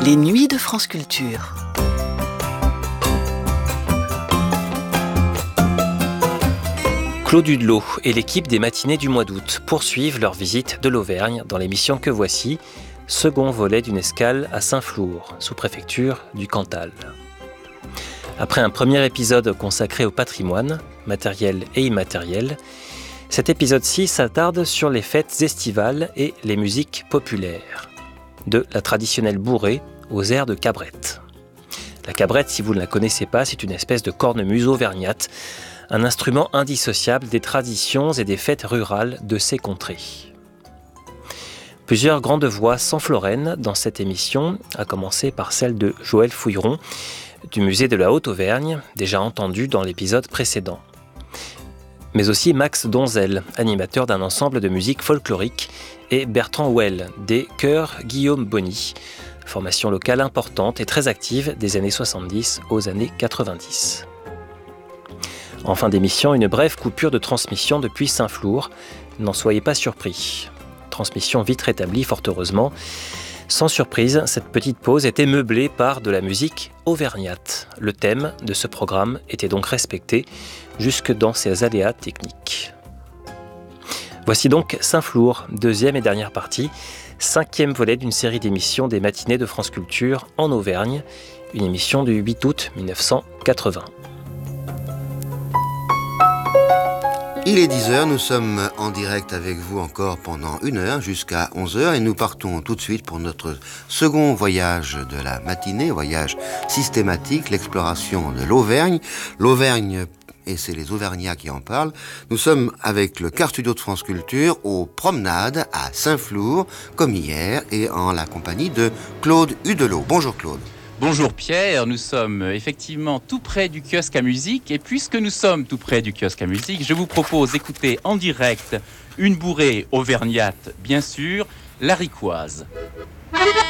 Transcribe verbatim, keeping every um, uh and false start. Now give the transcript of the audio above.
Les nuits de France Culture. Claude Hudelot et l'équipe des matinées du mois d'août poursuivent leur visite de l'Auvergne dans l'émission Que voici, second volet d'une escale à Saint-Flour, sous-préfecture du Cantal. Après un premier épisode consacré au patrimoine, matériel et immatériel, cet épisode-ci s'attarde sur les fêtes estivales et les musiques populaires, de la traditionnelle bourrée aux airs de cabrette. La cabrette, si vous ne la connaissez pas, c'est une espèce de cornemuse auvergnate, un instrument indissociable des traditions et des fêtes rurales de ces contrées. Plusieurs grandes voix s'enflorennent dans cette émission, à commencer par celle de Joël Fouilleron, du musée de la Haute-Auvergne, déjà entendu dans l'épisode précédent. Mais aussi Max Donzel, animateur d'un ensemble de musique folklorique, et Bertrand Well, des chœurs Guillaume Bonny, formation locale importante et très active des années soixante-dix aux années quatre-vingt-dix. En fin d'émission, une brève coupure de transmission depuis Saint-Flour. N'en soyez pas surpris. Transmission vite rétablie, fort heureusement. Sans surprise, cette petite pause était meublée par de la musique auvergnate. Le thème de ce programme était donc respecté jusque dans ses aléas techniques. Voici donc Saint-Flour, deuxième et dernière partie, cinquième volet d'une série d'émissions des matinées de France Culture en Auvergne, une émission du huit août mille neuf cent quatre-vingts. Il est dix heures, nous sommes en direct avec vous encore pendant une heure jusqu'à onze heures et nous partons tout de suite pour notre second voyage de la matinée, voyage systématique, l'exploration de l'Auvergne. L'Auvergne, et c'est les Auvergnats qui en parlent, nous sommes avec le Car Studio de France Culture aux promenades à Saint-Flour, comme hier, et en la compagnie de Claude Hudelot. Bonjour Claude. Bonjour Pierre, nous sommes effectivement tout près du kiosque à musique et puisque nous sommes tout près du kiosque à musique, je vous propose d'écouter en direct une bourrée auvergnate, bien sûr, la Riquoise.